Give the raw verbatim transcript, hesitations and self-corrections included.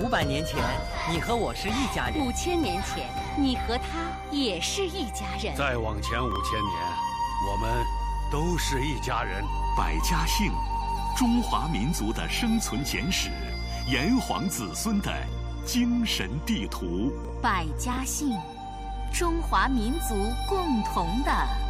百年前，你和我是一家人； 五千年前，你和他也是一家人； 再往前五千年，我们都是一家人。 百家姓，中华民族的生存简史，炎黄子孙的精神地图。 百家姓，中华民族共同的